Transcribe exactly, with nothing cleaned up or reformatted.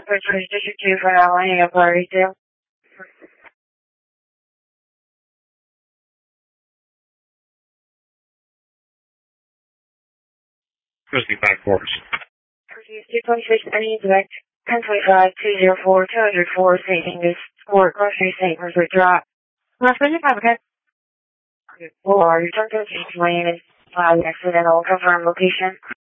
Patricia District two for L A, inquiry detail. fifty-five course. two twenty-six, any direct, ten twenty-five, two oh four, two oh four, stating this sport grocery statement for drop. Last fifty-five, okay? Or your turn to change lane is flag accidental, confirm location.